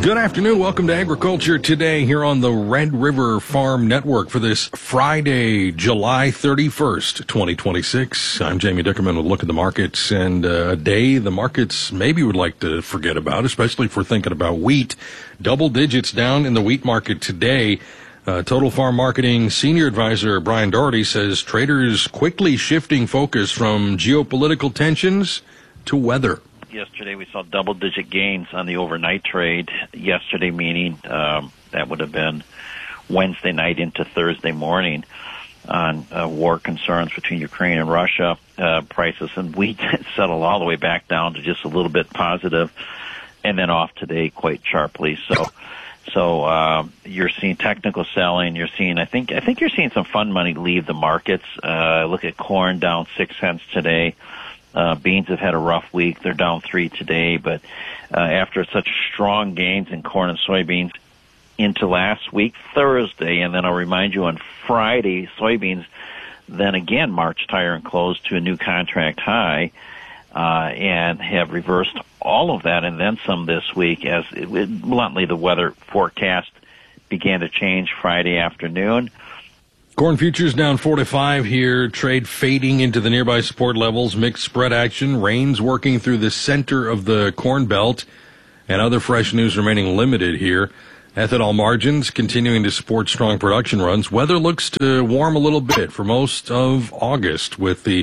Good afternoon. Welcome to Agriculture Today here on the Red River Farm Network for this Friday, July 31st, 2026. I'm Jamie Dickerman with a look at the markets, and a day the markets maybe would like to forget about, especially if we're thinking about wheat. Double digits down in the wheat market today. Total Farm Marketing Senior Advisor Brian Doherty says traders quickly shifting focus from geopolitical tensions to weather. Yesterday we saw double-digit gains on the overnight trade. Yesterday, meaning that would have been Wednesday night into Thursday morning, on war concerns between Ukraine and Russia. Prices in wheat settled all the way back down to just a little bit positive, and then off today quite sharply. So you're seeing technical selling. You're seeing, I think you're seeing some fund money leave the markets. Look at corn down 6 cents today. Beans have had a rough week. They're down 3 today, but after such strong gains in corn and soybeans into last week, Thursday, and then I'll remind you on Friday, soybeans then again marched higher and closed to a new contract high, and have reversed all of that and then some this week as bluntly the weather forecast began to change Friday afternoon. Corn futures down 4 to 5 here. Trade fading into the nearby support levels. Mixed spread action. Rains working through the center of the corn belt, and other fresh news remaining limited here. Ethanol margins continuing to support strong production runs. Weather looks to warm a little bit for most of August, with the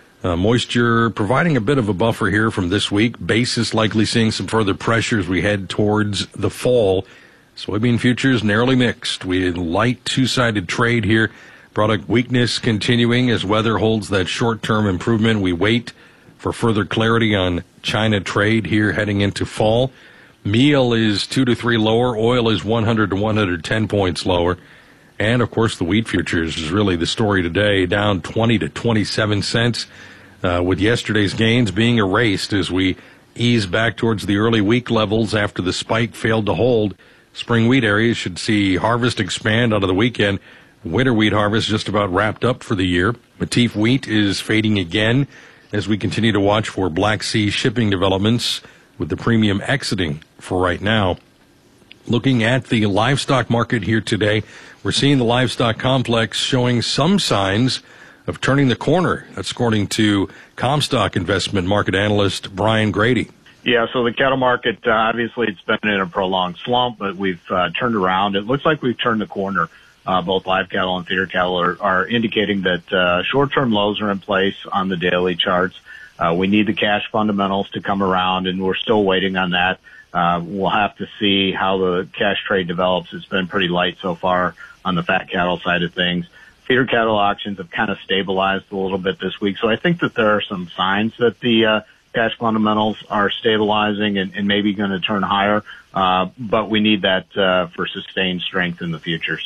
moisture providing a bit of a buffer here from this week. Basis likely seeing some further pressure as we head towards the fall. Soybean futures narrowly mixed. We had light two-sided trade here. Product weakness continuing as weather holds that short-term improvement. We wait for further clarity on China trade here heading into fall. Meal is 2 to 3 lower. Oil is 100 to 110 points lower. And, of course, the wheat futures is really the story today, down 20 to 27 cents, with yesterday's gains being erased as we ease back towards the early week levels after the spike failed to hold. Spring wheat areas should see harvest expand out of the weekend. Winter wheat harvest just about wrapped up for the year. Matif wheat is fading again as we continue to watch for Black Sea shipping developments, with the premium exiting for right now. Looking at the livestock market here today, we're seeing the livestock complex showing some signs of turning the corner. That's according to Comstock investment market analyst Brian Grady. Yeah, so the cattle market, obviously it's been in a prolonged slump, but we've turned around. It looks like we've turned the corner. Both live cattle and feeder cattle are indicating that short-term lows are in place on the daily charts. We need the cash fundamentals to come around, and we're still waiting on that. We'll have to see how the cash trade develops. It's been pretty light so far on the fat cattle side of things. Feeder cattle auctions have kind of stabilized a little bit this week, so I think that there are some signs that the cash fundamentals are stabilizing and maybe going to turn higher, but we need that for sustained strength in the futures.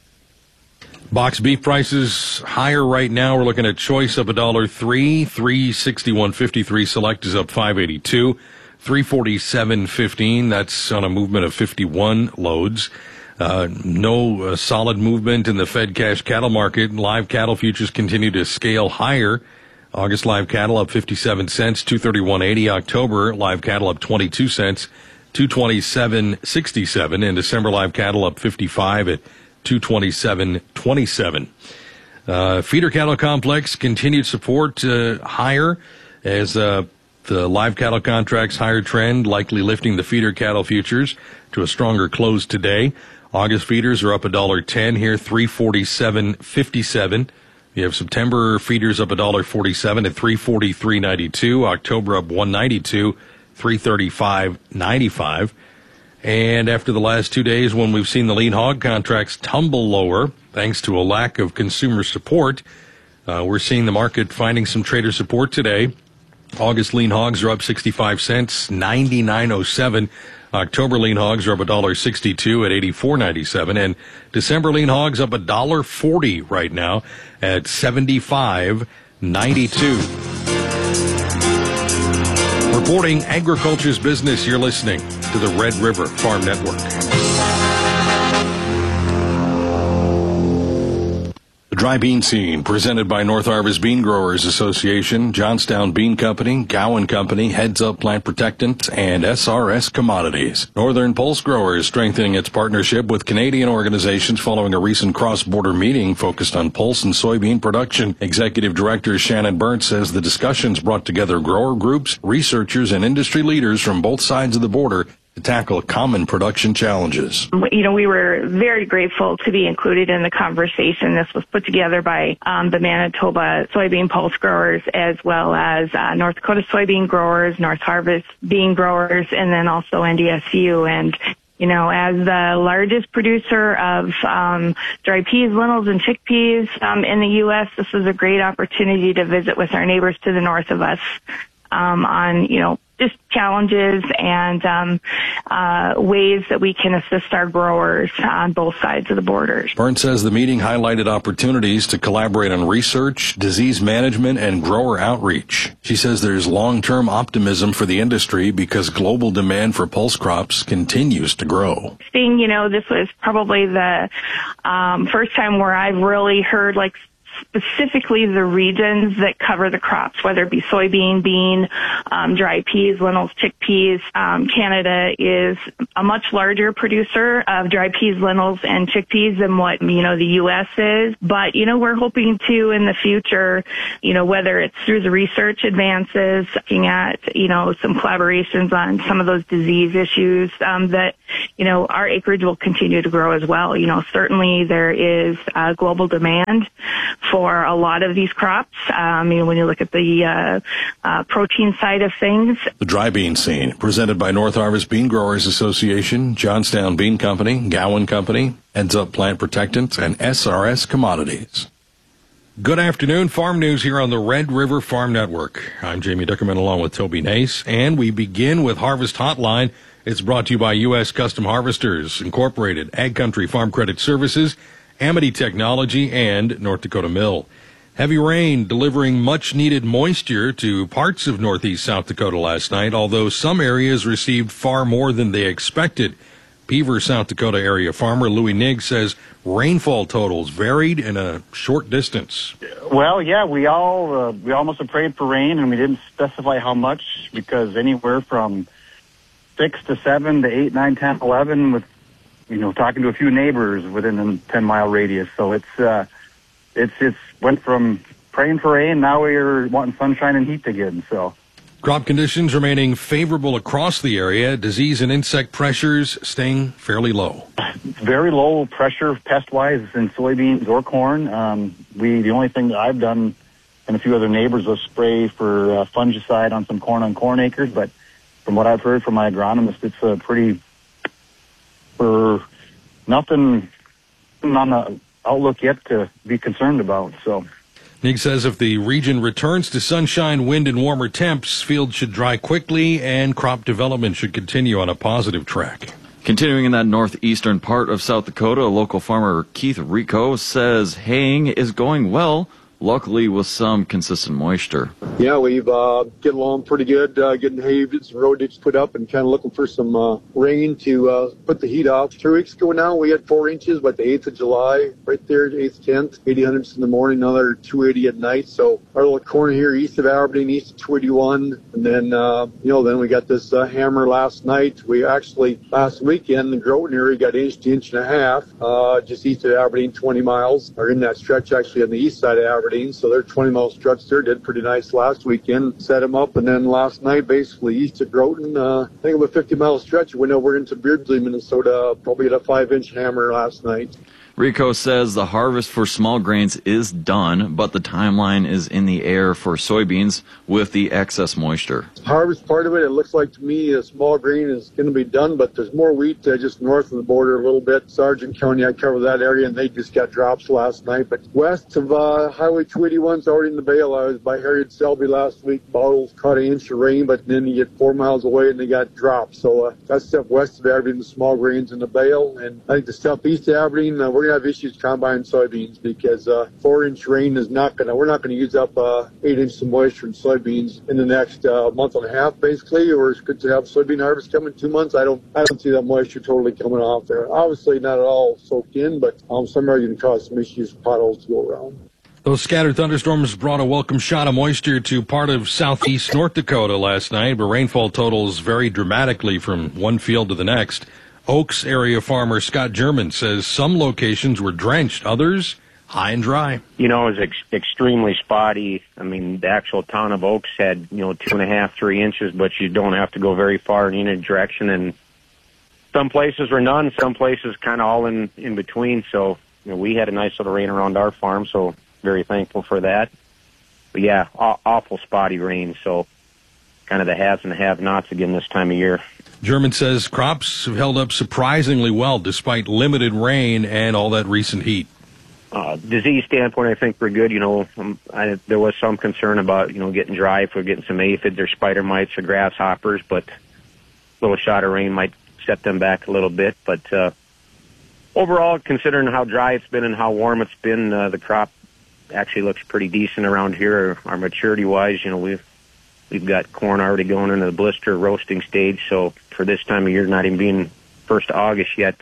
Box beef prices higher right now. We're looking at choice up $1.03, $361.53. Select is up $5.82, $347.15. That's on a movement of 51 loads. No solid movement in the fed cash cattle market. Live cattle futures continue to scale higher. August live cattle up 57 cents, 231.80. October live cattle up 22 cents, 227.67. And December live cattle up 55 at 227.27. Feeder cattle complex continued support higher as the live cattle contracts higher trend, likely lifting the feeder cattle futures to a stronger close today. August feeders are up $1.10 here, 347.57. You have September feeders up $1.47 at 343.92. October up $1.92, 335.95. And after the last 2 days, when we've seen the lean hog contracts tumble lower, thanks to a lack of consumer support, we're seeing the market finding some trader support today. August lean hogs are up 65 cents, 99.07. October lean hogs are up $1.62 at 84.97, and December lean hogs up $1.40 right now at 75.92. Reporting agriculture's business, you're listening to the Red River Farm Network. The Dry Bean Scene, presented by North Harvest Bean Growers Association, Johnstown Bean Company, Gowan Company, Heads Up Plant Protectant, and SRS Commodities. Northern Pulse Growers strengthening its partnership with Canadian organizations following a recent cross-border meeting focused on pulse and soybean production. Executive Director Shannon Burnt says the discussions brought together grower groups, researchers, and industry leaders from both sides of the border to tackle common production challenges. We were very grateful to be included in the conversation. This was put together by the Manitoba Soybean Pulse Growers, as well as North Dakota Soybean Growers, North Harvest Bean Growers, and then also NDSU. And as the largest producer of dry peas, lentils, and chickpeas in the U.S., this is a great opportunity to visit with our neighbors to the north of us on, just challenges and ways that we can assist our growers on both sides of the borders. Burns says the meeting highlighted opportunities to collaborate on research, disease management, and grower outreach. She says there's long-term optimism for the industry because global demand for pulse crops continues to grow. This was probably the first time where I've really heard specifically the regions that cover the crops, whether it be soybean, bean, dry peas, lentils, chickpeas. Canada is a much larger producer of dry peas, lentils, and chickpeas than what, the U.S. is. But, we're hoping to in the future, whether it's through the research advances, looking at, some collaborations on some of those disease issues, that, our acreage will continue to grow as well. Certainly there is global demand for a lot of these crops. When you look at the protein side of things. The Dry Bean Scene, presented by North Harvest Bean Growers Association, Johnstown Bean Company, Gowan Company, Heads Up Plant Protectant, and SRS Commodities. Good afternoon. Farm news here on the Red River Farm Network. I'm Jamie Duckerman along with Toby Nace, and we begin with Harvest Hotline. It's brought to you by U.S. Custom Harvesters, Incorporated, Ag Country Farm Credit Services, Amity Technology, and North Dakota Mill. Heavy rain delivering much-needed moisture to parts of northeast South Dakota last night, although some areas received far more than they expected. Beaver, South Dakota area farmer Louis Nigg says rainfall totals varied in a short distance. Well, yeah, we almost have prayed for rain, and we didn't specify how much because anywhere from 6 to 7 to 8, 9, 10, 11 with talking to a few neighbors within a 10-mile radius. So it's went from praying for rain, now we're wanting sunshine and heat again. So crop conditions remaining favorable across the area. Disease and insect pressures staying fairly low. Very low pressure pest-wise in soybeans or corn. The only thing that I've done and a few other neighbors was spray for fungicide on some corn on corn acres. But from what I've heard from my agronomist, it's pretty for nothing on the outlook yet to be concerned about. So Nigg says if the region returns to sunshine, wind, and warmer temps, fields should dry quickly and crop development should continue on a positive track. Continuing in that northeastern part of South Dakota, local farmer Keith Rico says haying is going well, luckily with some consistent moisture. Yeah, we've getting along pretty good, getting hay, some road ditches put up and kind of looking for some rain to put the heat off. 2 weeks ago now, we had 4 inches, but the 8th of July, right there, 8th, 10th, 80 hundredths in the morning, another 280 at night. So our little corner here east of Aberdeen, east of 281. And then, then we got this hammer last night. We actually, last weekend, the Groton area got inch to inch and a half, just east of Aberdeen, 20 miles, or in that stretch actually on the east side of Aberdeen. So their 20-mile stretch there did pretty nice last weekend. Set them up, and then last night, basically east of Groton, I think about 50-mile stretch. Went over into Beardsley, Minnesota, probably at a 5-inch hammer last night. Rico says the harvest for small grains is done, but the timeline is in the air for soybeans with the excess moisture. Harvest part of it, it looks like to me a small grain is going to be done, but there's more wheat just north of the border a little bit. Sargent County, I cover that area, and they just got drops last night. But west of Highway 281's already in the bale. I was by Harriet Selby last week. Bottles caught an inch of rain, but then you get 4 miles away and they got drops. So that stuff west of Aberdeen, the small grains in the bale. And I think the stuff east of Aberdeen, we're we're going to have issues combining soybeans because 4-inch rain is we're not going to use up 8 inches of moisture in soybeans in the next month and a half, basically, or it's good to have soybean harvest come in 2 months. I don't see that moisture totally coming off there. Obviously not at all soaked in, but some are going to cause some issues, potholes to go around. Those scattered thunderstorms brought a welcome shot of moisture to part of southeast North Dakota last night, but rainfall totals varied dramatically from one field to the next. Oaks area farmer Scott German says some locations were drenched, others high and dry. It was extremely spotty. I mean, the actual town of Oaks had, 2.5, 3 inches, but you don't have to go very far in either direction. And some places were none, some places kind of all in between. So, we had a nice little rain around our farm, so very thankful for that. But yeah, awful spotty rain, so kind of the haves and the have-nots again this time of year. German says crops have held up surprisingly well despite limited rain and all that recent heat. Disease standpoint, I think we're good. There was some concern about, getting dry if we're getting some aphids or spider mites or grasshoppers, but a little shot of rain might set them back a little bit. But overall, considering how dry it's been and how warm it's been, the crop actually looks pretty decent around here. Our maturity-wise, we've got corn already going into the blister roasting stage. So for this time of year, not even being 1st of August yet,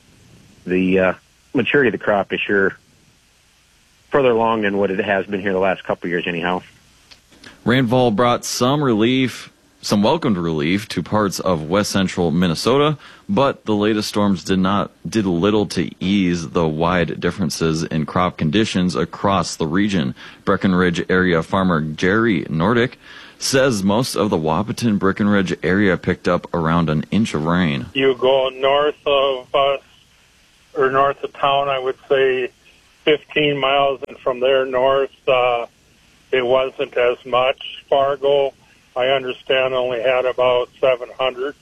the maturity of the crop is sure further along than what it has been here the last couple of years anyhow. Rainfall brought some welcomed relief to parts of west central Minnesota, but the latest storms did little to ease the wide differences in crop conditions across the region. Breckenridge area farmer Jerry Nordick says most of the Wahpeton Breckenridge area picked up around an inch of rain. You go north of us, or north of town, I would say 15 miles, and from there north, it wasn't as much. Fargo, I understand, only had about 700.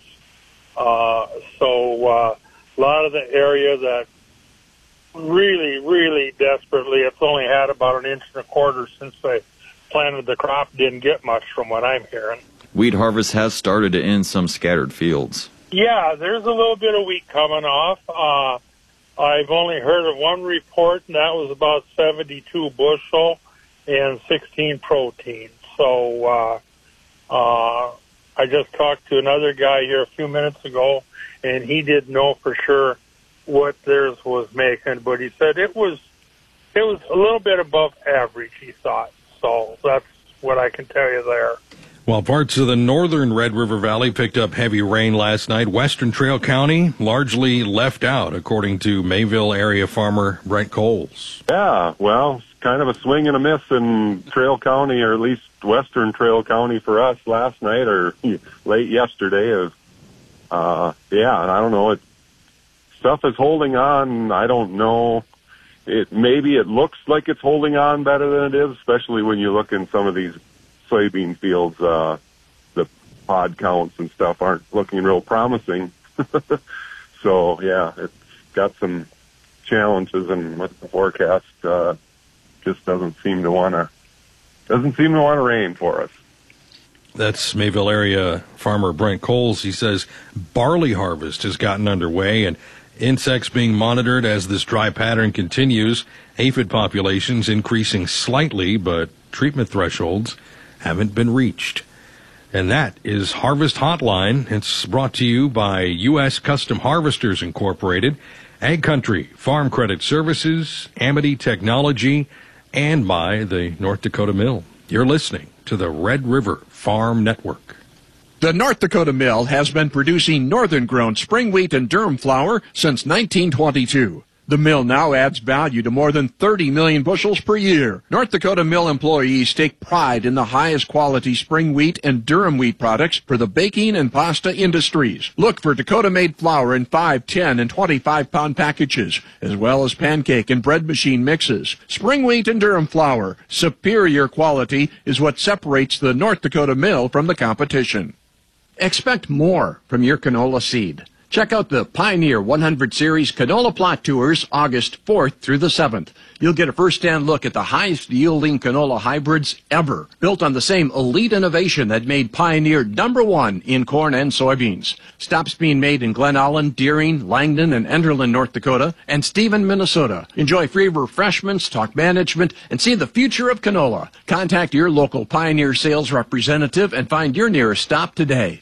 So a lot of the area that really, really desperately, it's only had about 1.25 inches since they planted the crop, didn't get much from what I'm hearing. Wheat harvest has started in some scattered fields. Yeah, there's a little bit of wheat coming off. I've only heard of one report, and that was about 72 bushel and 16 protein. So I just talked to another guy here a few minutes ago, and he didn't know for sure what theirs was making, but he said it was a little bit above average, he thought. So that's what I can tell you there. While parts of the northern Red River Valley picked up heavy rain last night, western Trail County largely left out, according to Mayville area farmer Brent Coles. Yeah, well, kind of a swing and a miss in Trail County, or at least western Trail County for us last night or late yesterday. I don't know. Stuff is holding on. I don't know. Maybe it looks like it's holding on better than it is, especially when you look in some of these soybean fields. The pod counts and stuff aren't looking real promising. So yeah, it's got some challenges, and with the forecast, just doesn't seem to want to rain for us. That's Mayville area farmer Brent Coles. He says barley harvest has gotten underway and insects being monitored as this dry pattern continues. Aphid populations increasing slightly, but treatment thresholds haven't been reached. And that is Harvest Hotline. It's brought to you by U.S. Custom Harvesters Incorporated, Ag Country Farm Credit Services, Amity Technology, and by the North Dakota Mill. You're listening to the Red River Farm Network. The North Dakota Mill has been producing northern-grown spring wheat and durum flour since 1922. The mill now adds value to more than 30 million bushels per year. North Dakota Mill employees take pride in the highest quality spring wheat and durum wheat products for the baking and pasta industries. Look for Dakota-made flour in 5, 10, and 25-pound packages, as well as pancake and bread machine mixes. Spring wheat and durum flour, superior quality, is what separates the North Dakota Mill from the competition. Expect more from your canola seed. Check out the Pioneer 100 Series canola plot tours August 4th through the 7th. You'll get a first-hand look at the highest-yielding canola hybrids ever, built on the same elite innovation that made Pioneer #1 in corn and soybeans. Stops being made in Glen Allen, Deering, Langdon, and Enderlin, North Dakota, and Stephen, Minnesota. Enjoy free refreshments, talk management, and see the future of canola. Contact your local Pioneer sales representative and find your nearest stop today.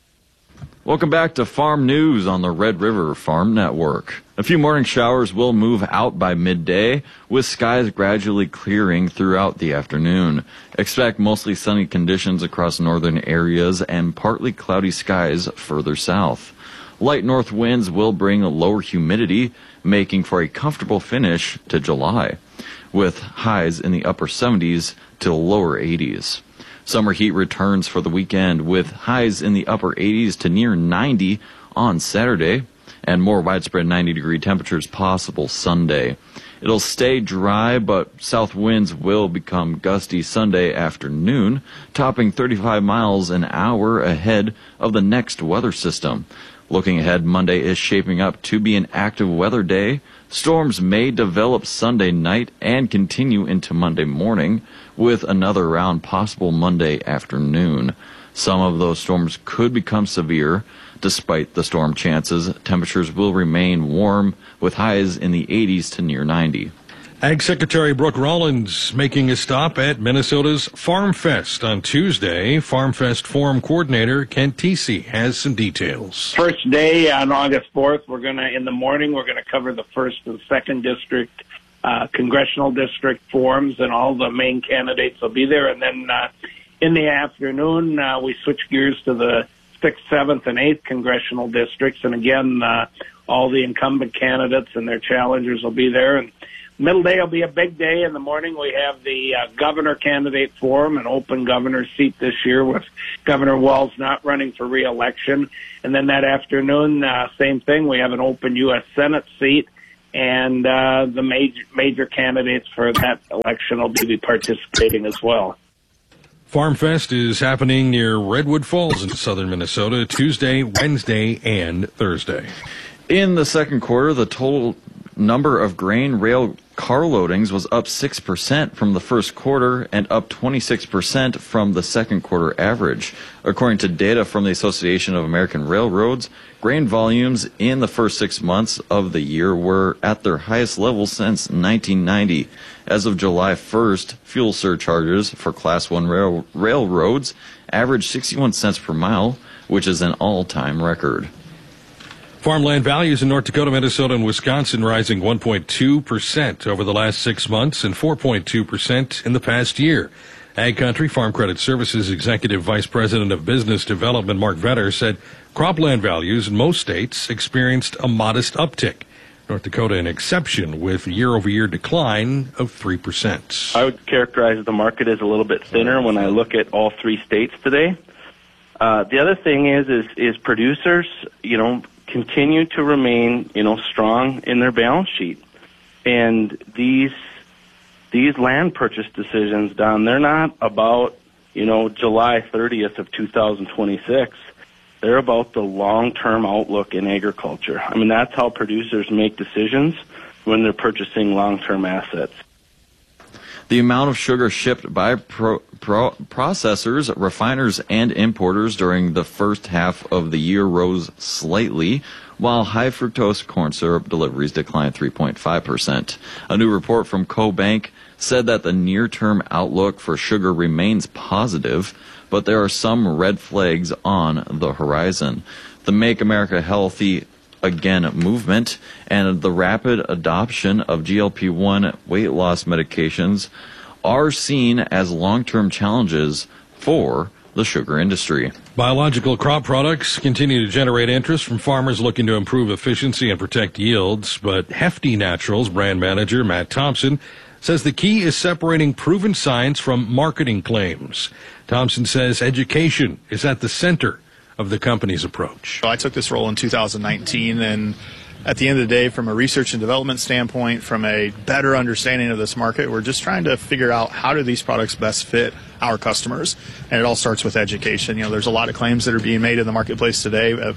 Welcome back to Farm News on the Red River Farm Network. A few morning showers will move out by midday, with skies gradually clearing throughout the afternoon. Expect mostly sunny conditions across northern areas and partly cloudy skies further south. Light north winds will bring lower humidity, making for a comfortable finish to July, with highs in the upper 70s to lower 80s. Summer heat returns for the weekend with highs in the upper 80s to near 90 on Saturday and more widespread 90-degree temperatures possible Sunday. It'll stay dry, but south winds will become gusty Sunday afternoon, topping 35 miles an hour ahead of the next weather system. Looking ahead, Monday is shaping up to be an active weather day. Storms may develop Sunday night and continue into Monday morning, with another round possible Monday afternoon. Some of those storms could become severe. Despite the storm chances, temperatures will remain warm, with highs in the 80s to near 90. Ag Secretary Brooke Rollins making a stop at Minnesota's Farm Fest on Tuesday. Farm Fest Forum Coordinator Kent Teesey has some details. First day on August 4th, in the morning, we're going to cover the 1st and 2nd district, congressional district forums, and all the main candidates will be there. And then in the afternoon, we switch gears to the 6th, 7th, and 8th congressional districts. And again, all the incumbent candidates and their challengers will be there. And middle day will be a big day. In the morning, we have the governor candidate forum, an open governor's seat this year with Governor Walz not running for re-election. And then that afternoon, same thing. We have an open U.S. Senate seat, and the major candidates for that election will be participating as well. Farm Fest is happening near Redwood Falls in southern Minnesota Tuesday, Wednesday, and Thursday. In the second quarter, the total number of grain rail car loadings was up 6% from the first quarter and up 26% from the second quarter average. According to data from the Association of American Railroads, grain volumes in the first 6 months of the year were at their highest level since 1990. As of July 1st, fuel surcharges for Class 1 railroads averaged 61 cents per mile, which is an all-time record. Farmland values in North Dakota, Minnesota, and Wisconsin rising 1.2% over the last 6 months and 4.2% in the past year. Ag Country Farm Credit Services Executive Vice President of Business Development Mark Vetter said cropland values in most states experienced a modest uptick. North Dakota an exception with year-over-year decline of 3%. I would characterize the market as a little bit thinner when I look at all three states today. The other thing is producers, continue to remain, strong in their balance sheet. And these land purchase decisions, Don, they're not about, July 30th of 2026. They're about the long-term outlook in agriculture. I mean, that's how producers make decisions when they're purchasing long-term assets. The amount of sugar shipped by processors, refiners, and importers during the first half of the year rose slightly, while high fructose corn syrup deliveries declined 3.5%. A new report from CoBank said that the near-term outlook for sugar remains positive, but there are some red flags on the horizon. The Make America Healthy Again movement and the rapid adoption of GLP-1 weight loss medications are seen as long-term challenges for the sugar industry. Biological crop products continue to generate interest from farmers looking to improve efficiency and protect yields, but Hefty Naturals brand manager Matt Thompson says the key is separating proven science from marketing claims. Thompson says education is at the center of the company's approach. I took this role in 2019, and at the end of the day, from a research and development standpoint, from a better understanding of this market, we're just trying to figure out how do these products best fit our customers, and it all starts with education. There's a lot of claims that are being made in the marketplace today.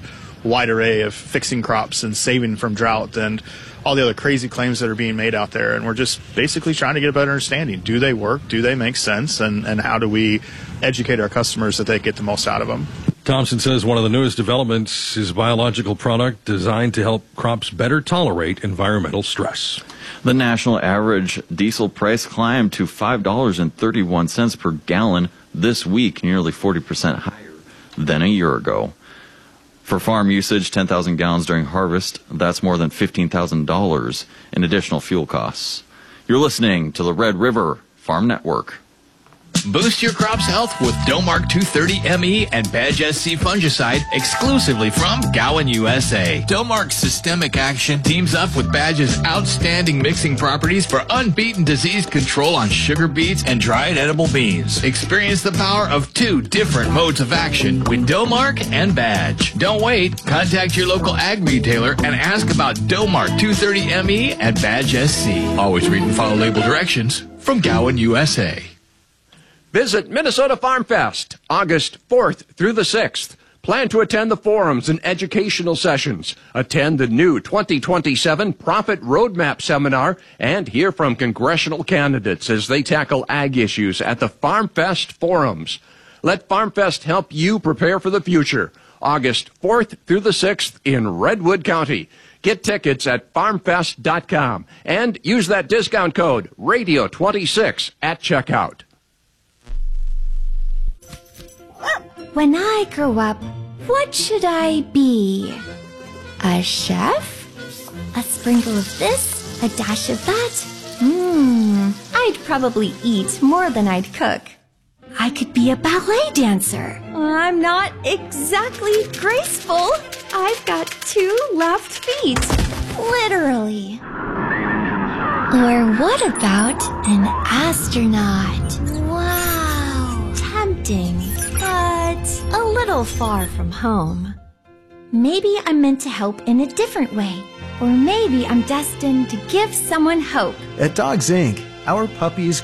wide array of fixing crops and saving from drought and all the other crazy claims that are being made out there. And we're just basically trying to get a better understanding. Do they work? Do they make sense? And how do we educate our customers that they get the most out of them? Thompson says one of the newest developments is a biological product designed to help crops better tolerate environmental stress. The national average diesel price climbed to $5.31 per gallon this week, nearly 40% higher than a year ago. For farm usage, 10,000 gallons during harvest, that's more than $15,000 in additional fuel costs. You're listening to the Red River Farm Network. Boost your crop's health with Domark 230 ME and Badge SC fungicide exclusively from Gowan USA. Domark Systemic Action teams up with Badge's outstanding mixing properties for unbeaten disease control on sugar beets and dried edible beans. Experience the power of two different modes of action with Domark and Badge. Don't wait. Contact your local ag retailer and ask about Domark 230 ME and Badge SC. Always read and follow label directions from Gowan USA. Visit Minnesota Farm Fest, August 4th through the 6th. Plan to attend the forums and educational sessions, attend the new 2027 Profit Roadmap Seminar, and hear from congressional candidates as they tackle ag issues at the Farm Fest forums. Let Farm Fest help you prepare for the future. August 4th through the 6th in Redwood County. Get tickets at farmfest.com and use that discount code RADIO26 at checkout. When I grow up, what should I be? A chef? A sprinkle of this, a dash of that? I'd probably eat more than I'd cook. I could be a ballet dancer. I'm not exactly graceful. I've got 2 left feet. Literally. Or what about an astronaut? Wow. Tempting. But a little far from home. Maybe I'm meant to help in a different way. Or maybe I'm destined to give someone hope. At Dogs Inc., our puppies